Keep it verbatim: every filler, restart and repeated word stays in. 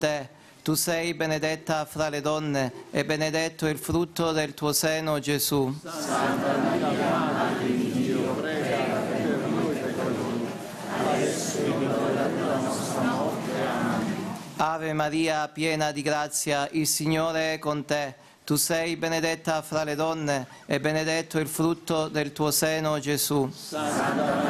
te. Tu sei benedetta fra le donne e benedetto il frutto del tuo seno, Gesù. Santa Maria, Madre di Dio, prega per noi peccatori, adesso è l'ora della nostra morte. Amen. Ave Maria, piena di grazia, il Signore è con te. Tu sei benedetta fra le donne e benedetto il frutto del tuo seno, Gesù. Santa